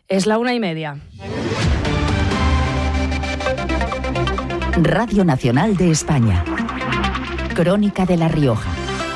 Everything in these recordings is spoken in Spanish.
Es la 1:30. Radio Nacional de España. Crónica de La Rioja.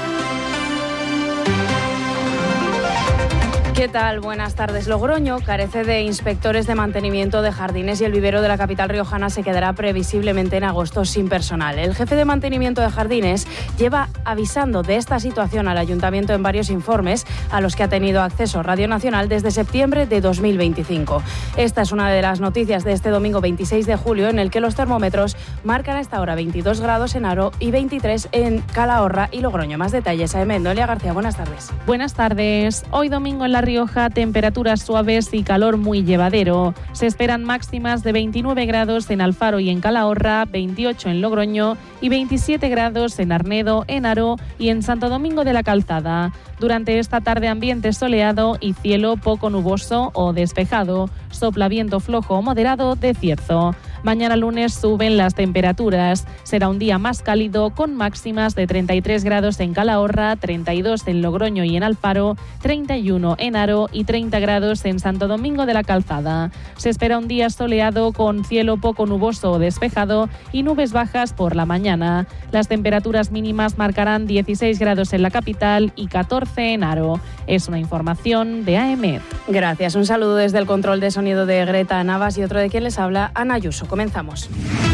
¿Qué tal? Buenas tardes. Logroño carece de inspectores de mantenimiento de jardines y el vivero de la capital riojana se quedará previsiblemente en agosto sin personal. El jefe de mantenimiento de jardines lleva avisando de esta situación al ayuntamiento en varios informes a los que ha tenido acceso Radio Nacional desde septiembre de 2025. Esta es una de las noticias de este domingo 26 de julio en el que los termómetros marcan a esta hora 22 grados en Haro y 23 en Calahorra y Logroño. Más detalles a Noelia García, buenas tardes. Buenas tardes. Hoy domingo en La Rioja, temperaturas suaves y calor muy llevadero. Se esperan máximas de 29 grados en Alfaro y en Calahorra, 28 en Logroño y 27 grados en Arnedo, en Haro y en Santo Domingo de la Calzada. Durante esta tarde ambiente soleado y cielo poco nuboso o despejado. Sopla viento flojo o moderado de cierzo. Mañana lunes suben las temperaturas. Será un día más cálido con máximas de 33 grados en Calahorra, 32 en Logroño y en Alfaro, 31 en Haro y 30 grados en Santo Domingo de la Calzada. Se espera un día soleado con cielo poco nuboso o despejado y nubes bajas por la mañana. Las temperaturas mínimas marcarán 16 grados en la capital y 14 en Haro. Es una información de AEMET. Gracias. Un saludo desde el control de sonido de Greta Navas y otro de quien les habla, Ana Ayuso. Comenzamos.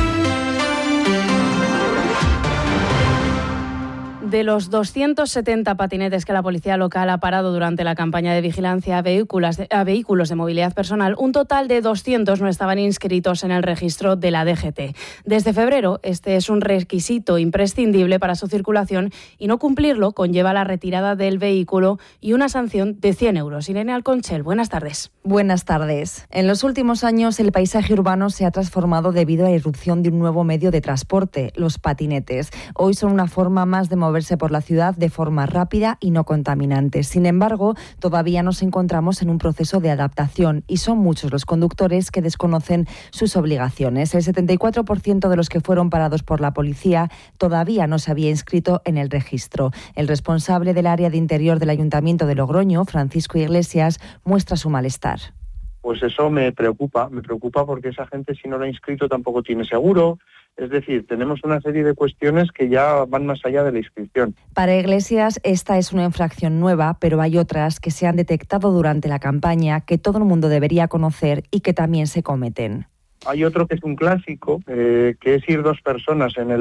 De los 270 patinetes que la policía local ha parado durante la campaña de vigilancia a vehículos de movilidad personal, un total de 200 no estaban inscritos en el registro de la DGT. Desde febrero, este es un requisito imprescindible para su circulación y no cumplirlo conlleva la retirada del vehículo y una sanción de 100 euros. Irene Alconchel, buenas tardes. Buenas tardes. En los últimos años, el paisaje urbano se ha transformado debido a la irrupción de un nuevo medio de transporte, los patinetes. Hoy son una forma más de moverse por la ciudad de forma rápida y no contaminante. Sin embargo, todavía nos encontramos en un proceso de adaptación y son muchos los conductores que desconocen sus obligaciones. El 74% de los que fueron parados por la policía todavía no se había inscrito en el registro. El responsable del área de interior del Ayuntamiento de Logroño, Francisco Iglesias, muestra su malestar. Pues eso me preocupa porque esa gente, si no lo ha inscrito, tampoco tiene seguro. Es decir, tenemos una serie de cuestiones que ya van más allá de la inscripción. Para Iglesias, esta es una infracción nueva, pero hay otras que se han detectado durante la campaña que todo el mundo debería conocer y que también se cometen. Hay otro que es un clásico, que es ir dos personas en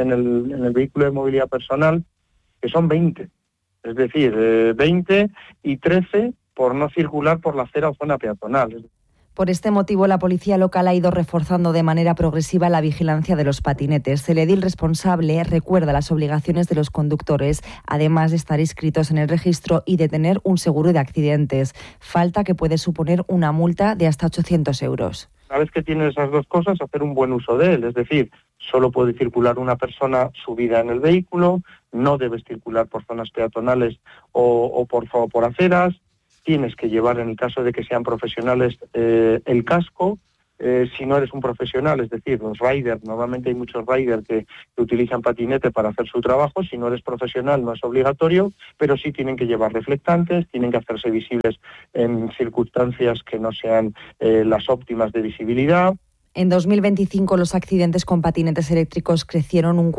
el vehículo de movilidad personal, que son 20. Es decir, 20 y 13 por no circular por la acera o zona peatonal. Por este motivo, la policía local ha ido reforzando de manera progresiva la vigilancia de los patinetes. El edil responsable recuerda las obligaciones de los conductores, además de estar inscritos en el registro y de tener un seguro de accidentes, falta que puede suponer una multa de hasta 800 euros. Una vez que tienes esas dos cosas, hacer un buen uso de él, es decir, solo puede circular una persona subida en el vehículo, no debes circular por zonas peatonales o por aceras. Tienes que llevar, en el caso de que sean profesionales, el casco. Si no eres un profesional, es decir, los riders, normalmente hay muchos riders que utilizan patinete para hacer su trabajo. Si no eres profesional no es obligatorio, pero sí tienen que llevar reflectantes, tienen que hacerse visibles en circunstancias que no sean las óptimas de visibilidad. En 2025 los accidentes con patinetes eléctricos crecieron un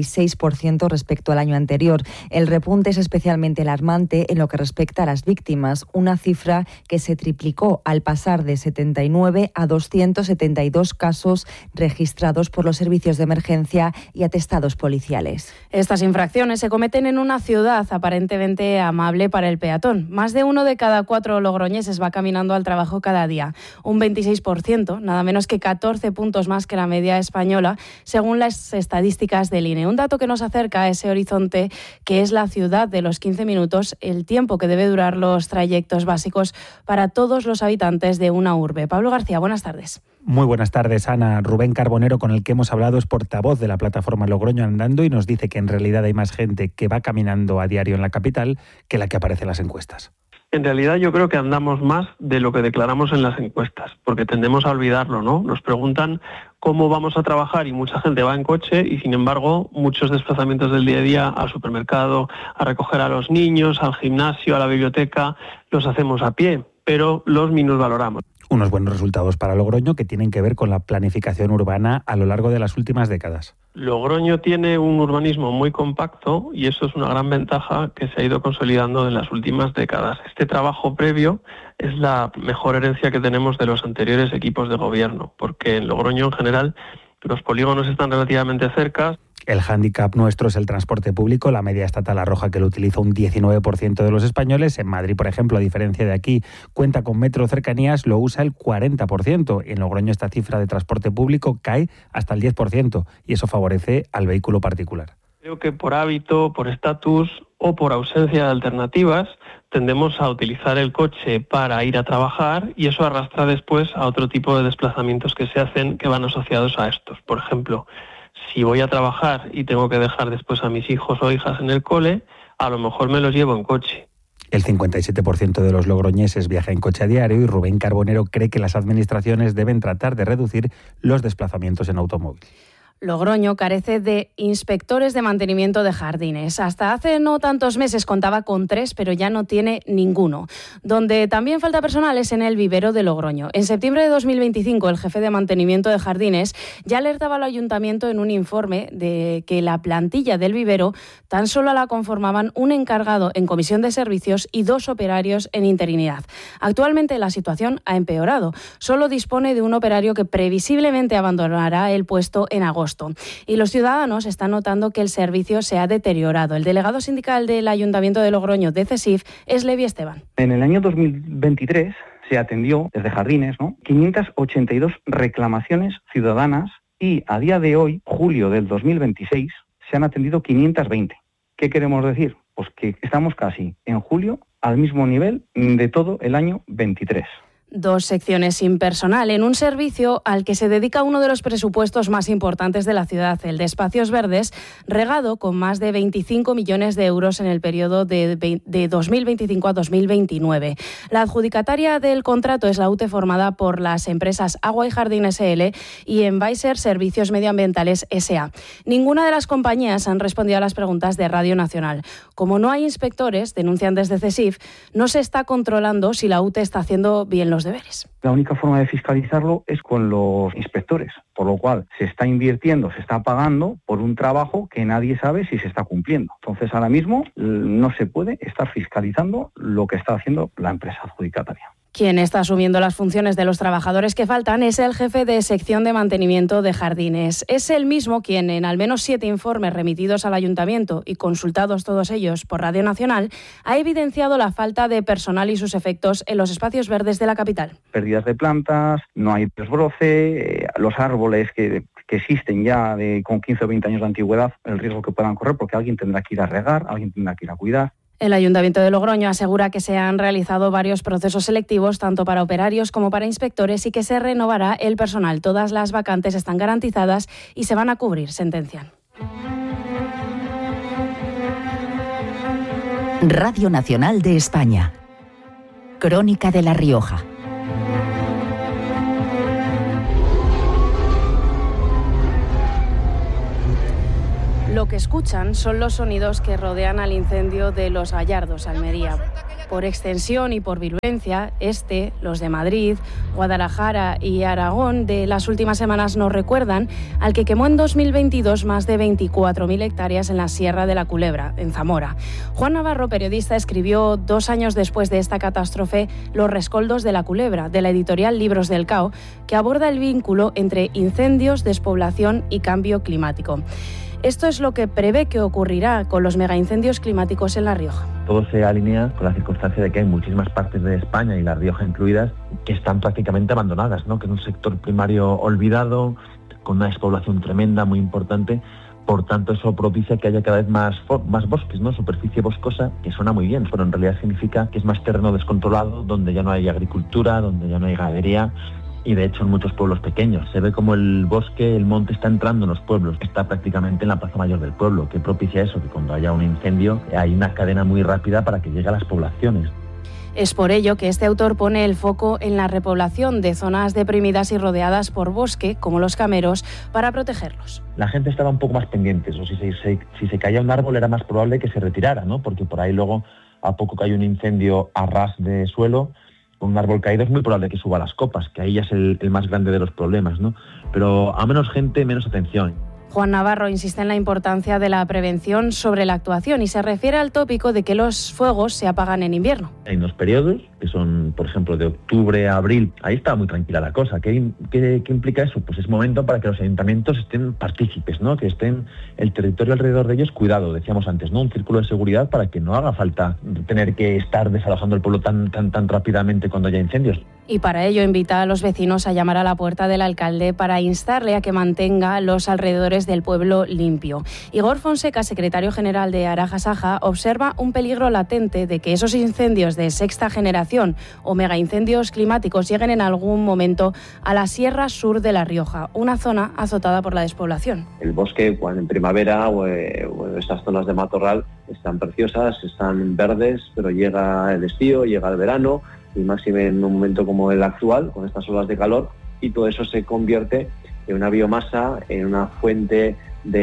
46% respecto al año anterior. El repunte es especialmente alarmante en lo que respecta a las víctimas, una cifra que se triplicó al pasar de 79 a 272 casos registrados por los servicios de emergencia y atestados policiales. Estas infracciones se cometen en una ciudad aparentemente amable para el peatón. Más de 1 de cada 4 logroñeses va caminando al trabajo cada día. Un 26%, nada menos que 14 puntos más que la media española, según las estadísticas del INE. Un dato que nos acerca a ese horizonte que es la ciudad de los 15 minutos, el tiempo que debe durar los trayectos básicos para todos los habitantes de una urbe. Pablo García, buenas tardes. Muy buenas tardes, Ana. Rubén Carbonero, con el que hemos hablado, es portavoz de la plataforma Logroño Andando y nos dice que en realidad hay más gente que va caminando a diario en la capital que la que aparece en las encuestas. En realidad yo creo que andamos más de lo que declaramos en las encuestas, porque tendemos a olvidarlo, ¿no? Nos preguntan cómo vamos a trabajar y mucha gente va en coche y, sin embargo, muchos desplazamientos del día a día al supermercado, a recoger a los niños, al gimnasio, a la biblioteca, los hacemos a pie, pero los minusvaloramos. Unos buenos resultados para Logroño que tienen que ver con la planificación urbana a lo largo de las últimas décadas. Logroño tiene un urbanismo muy compacto y eso es una gran ventaja que se ha ido consolidando en las últimas décadas. Este trabajo previo es la mejor herencia que tenemos de los anteriores equipos de gobierno, porque en Logroño en general los polígonos están relativamente cerca. El hándicap nuestro es el transporte público. La media estatal arroja que lo utiliza un 19% de los españoles. En Madrid, por ejemplo, a diferencia de aquí, cuenta con metro cercanías, lo usa el 40%. En Logroño esta cifra de transporte público cae hasta el 10% y eso favorece al vehículo particular. Creo que por hábito, por estatus o por ausencia de alternativas tendemos a utilizar el coche para ir a trabajar y eso arrastra después a otro tipo de desplazamientos que se hacen que van asociados a estos. Por ejemplo, si voy a trabajar y tengo que dejar después a mis hijos o hijas en el cole, a lo mejor me los llevo en coche. El 57% de los logroñeses viaja en coche a diario y Rubén Carbonero cree que las administraciones deben tratar de reducir los desplazamientos en automóvil. Logroño carece de inspectores de mantenimiento de jardines. Hasta hace no tantos meses contaba con 3, pero ya no tiene ninguno. Donde también falta personal es en el vivero de Logroño. En septiembre de 2025, el jefe de mantenimiento de jardines ya alertaba al ayuntamiento en un informe de que la plantilla del vivero tan solo la conformaban un encargado en comisión de servicios y 2 operarios en interinidad. Actualmente la situación ha empeorado. Solo dispone de un operario que previsiblemente abandonará el puesto en agosto. Y los ciudadanos están notando que el servicio se ha deteriorado. El delegado sindical del Ayuntamiento de Logroño de CESIF es Levi Esteban. En el año 2023 se atendió desde Jardines 582 reclamaciones ciudadanas y a día de hoy, julio del 2026, se han atendido 520. ¿Qué queremos decir? Pues que estamos casi en julio al mismo nivel de todo el año 23. 2 secciones sin personal en un servicio al que se dedica uno de los presupuestos más importantes de la ciudad, el de espacios verdes, regado con más de 25 millones de euros en el periodo de 2025 a 2029. La adjudicataria del contrato es la UTE formada por las empresas Agua y Jardín SL y Envaiser Servicios Medioambientales S.A. Ninguna de las compañías han respondido a las preguntas de Radio Nacional. Como no hay inspectores, denuncian desde CESIF, no se está controlando si la UTE está haciendo bien los deberes. La única forma de fiscalizarlo es con los inspectores, por lo cual se está invirtiendo, se está pagando por un trabajo que nadie sabe si se está cumpliendo. Entonces, ahora mismo no se puede estar fiscalizando lo que está haciendo la empresa adjudicataria. Quien está asumiendo las funciones de los trabajadores que faltan es el jefe de sección de mantenimiento de jardines. Es el mismo quien, en al menos 7 informes remitidos al ayuntamiento y consultados todos ellos por Radio Nacional, ha evidenciado la falta de personal y sus efectos en los espacios verdes de la capital. Pérdidas de plantas, no hay desbroce, los árboles que existen ya con 15 o 20 años de antigüedad, el riesgo que puedan correr porque alguien tendrá que ir a regar, alguien tendrá que ir a cuidar. El Ayuntamiento de Logroño asegura que se han realizado varios procesos selectivos, tanto para operarios como para inspectores, y que se renovará el personal. Todas las vacantes están garantizadas y se van a cubrir, sentencian. Radio Nacional de España. Crónica de La Rioja. Lo que escuchan son los sonidos que rodean al incendio de Los Gallardos, Almería. Por extensión y por virulencia, los de Madrid, Guadalajara y Aragón de las últimas semanas nos recuerdan al que quemó en 2022 más de 24.000 hectáreas en la Sierra de la Culebra, en Zamora. Juan Navarro, periodista, escribió 2 años después de esta catástrofe Los rescoldos de la Culebra, de la editorial Libros del Cao, que aborda el vínculo entre incendios, despoblación y cambio climático. Esto es lo que prevé que ocurrirá con los megaincendios climáticos en La Rioja. Todo se alinea con la circunstancia de que hay muchísimas partes de España, y La Rioja incluidas, que están prácticamente abandonadas, ¿no? Que es un sector primario olvidado, con una despoblación tremenda, muy importante. Por tanto, eso propicia que haya cada vez más bosques, ¿no? Superficie boscosa, que suena muy bien, pero en realidad significa que es más terreno descontrolado, donde ya no hay agricultura, donde ya no hay ganadería. Y de hecho en muchos pueblos pequeños se ve como el bosque, el monte está entrando en los pueblos, está prácticamente en la plaza mayor del pueblo, que propicia eso, que cuando haya un incendio hay una cadena muy rápida para que llegue a las poblaciones. Es por ello que este autor pone el foco en la repoblación de zonas deprimidas y rodeadas por bosque, como los Cameros, para protegerlos. La gente estaba un poco más pendiente, o si se caía un árbol era más probable que se retirara, ¿no? Porque por ahí luego, a poco que hay un incendio a ras de suelo, con un árbol caído es muy probable que suba las copas, que ahí ya es el más grande de los problemas, ¿no? Pero a menos gente, menos atención. Juan Navarro insiste en la importancia de la prevención sobre la actuación y se refiere al tópico de que los fuegos se apagan en invierno. Hay unos periodos que son, por ejemplo, de octubre a abril. Ahí está muy tranquila la cosa. ¿Qué implica eso? Pues es momento para que los ayuntamientos estén partícipes, ¿no? Que estén el territorio alrededor de ellos cuidado, decíamos antes, ¿no? Un círculo de seguridad para que no haga falta tener que estar desalojando el pueblo tan rápidamente cuando haya incendios. Y para ello invita a los vecinos a llamar a la puerta del alcalde para instarle a que mantenga los alrededores del pueblo limpio. Igor Fonseca, secretario general de Araja Saja, observa un peligro latente de que esos incendios de sexta generación o megaincendios climáticos lleguen en algún momento a la sierra sur de La Rioja, una zona azotada por la despoblación. El bosque, cuando en primavera o estas zonas de matorral están preciosas, están verdes, pero llega el estío, llega el verano, y máxime en un momento como el actual, con estas olas de calor, y todo eso se convierte en una biomasa, en una fuente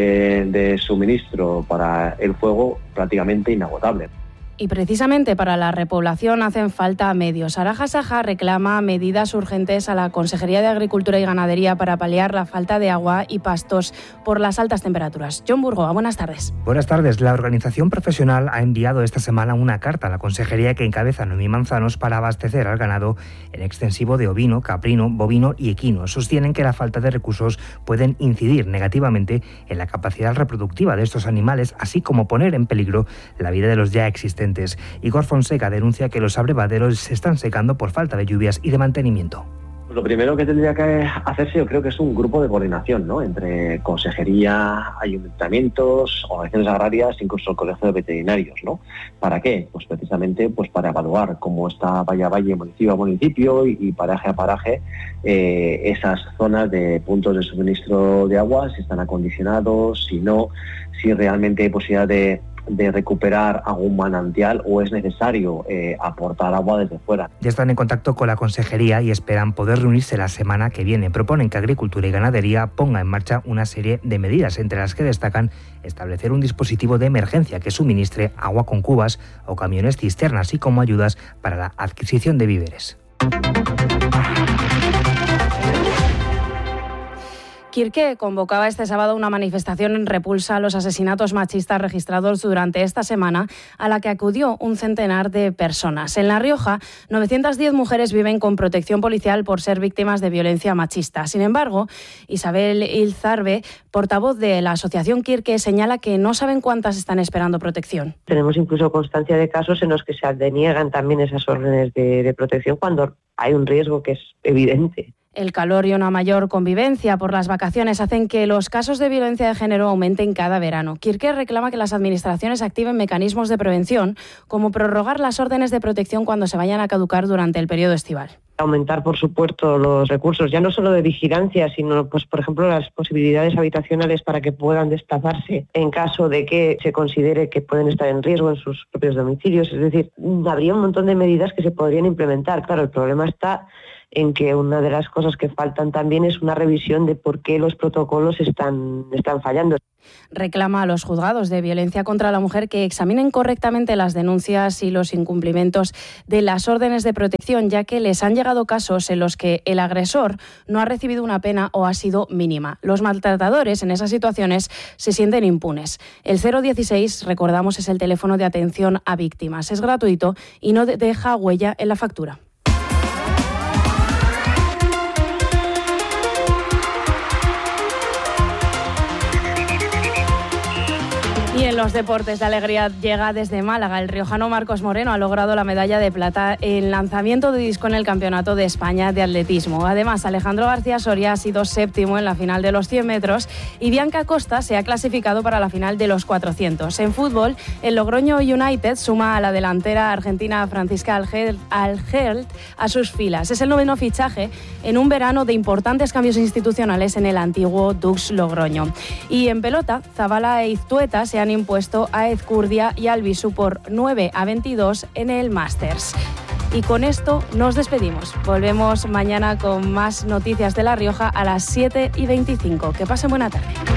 de suministro para el fuego prácticamente inagotable. Y precisamente para la repoblación hacen falta medios. Araja Saja reclama medidas urgentes a la Consejería de Agricultura y Ganadería para paliar la falta de agua y pastos por las altas temperaturas. John Burgoa, buenas tardes. Buenas tardes. La organización profesional ha enviado esta semana una carta a la Consejería que encabeza Noemí Manzanos para abastecer al ganado en extensivo de ovino, caprino, bovino y equino. Sostienen que la falta de recursos pueden incidir negativamente en la capacidad reproductiva de estos animales, así como poner en peligro la vida de los ya existentes. Igor Fonseca denuncia que los abrevaderos se están secando por falta de lluvias y de mantenimiento. Lo primero que tendría que hacerse, yo creo que es un grupo de coordinación, ¿no? Entre consejería, ayuntamientos, organizaciones agrarias, incluso el colegio de veterinarios, ¿no? ¿Para qué? Pues precisamente para evaluar cómo está valle a valle, municipio a municipio y paraje a paraje esas zonas de puntos de suministro de agua, si están acondicionados, si no, si realmente hay posibilidad de recuperar algún manantial o es necesario aportar agua desde fuera. Ya están en contacto con la consejería y esperan poder reunirse la semana que viene. Proponen que Agricultura y Ganadería ponga en marcha una serie de medidas, entre las que destacan establecer un dispositivo de emergencia que suministre agua con cubas o camiones cisternas, así como ayudas para la adquisición de víveres. Quirke convocaba este sábado una manifestación en repulsa a los asesinatos machistas registrados durante esta semana, a la que acudió un centenar de personas. En La Rioja, 910 mujeres viven con protección policial por ser víctimas de violencia machista. Sin embargo, Isabel Ilzarbe, portavoz de la asociación Quirke, señala que no saben cuántas están esperando protección. Tenemos incluso constancia de casos en los que se deniegan también esas órdenes de protección cuando hay un riesgo que es evidente. El calor y una mayor convivencia por las vacaciones hacen que los casos de violencia de género aumenten cada verano. Quirke reclama que las administraciones activen mecanismos de prevención, como prorrogar las órdenes de protección cuando se vayan a caducar durante el periodo estival. Aumentar, por supuesto, los recursos, ya no solo de vigilancia, sino, por ejemplo, las posibilidades habitacionales para que puedan desplazarse en caso de que se considere que pueden estar en riesgo en sus propios domicilios. Es decir, habría un montón de medidas que se podrían implementar. Claro, el problema está en que una de las cosas que faltan también es una revisión de por qué los protocolos están fallando. Reclama a los juzgados de violencia contra la mujer que examinen correctamente las denuncias y los incumplimientos de las órdenes de protección, ya que les han llegado casos en los que el agresor no ha recibido una pena o ha sido mínima. Los maltratadores en esas situaciones se sienten impunes. El 016, recordamos, es el teléfono de atención a víctimas. Es gratuito y no deja huella en la factura. Y en los deportes de alegría llega desde Málaga. El riojano Marcos Moreno ha logrado la medalla de plata en lanzamiento de disco en el Campeonato de España de Atletismo. Además, Alejandro García Soria ha sido séptimo en la final de los 100 metros y Bianca Costa se ha clasificado para la final de los 400. En fútbol, el Logroño United suma a la delantera argentina Francisca Algert a sus filas. Es el 9º fichaje en un verano de importantes cambios institucionales en el antiguo Dux Logroño. Y en pelota, Zabala e Iztueta se han impuesto a Ezcurdia y Albisu por 9-22 en el Masters. Y con esto nos despedimos. Volvemos mañana con más noticias de La Rioja a las 7:25. Que pasen buena tarde.